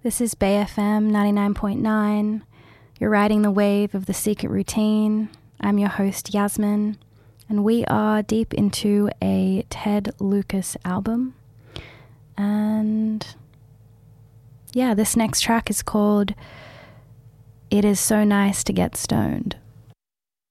This is Bay FM 99.9. You're riding the wave of The Secret Routine. I'm your host, Yasmin, and we are deep into a Ted Lucas album. And yeah, this next track is called It Is So Nice to Get Stoned.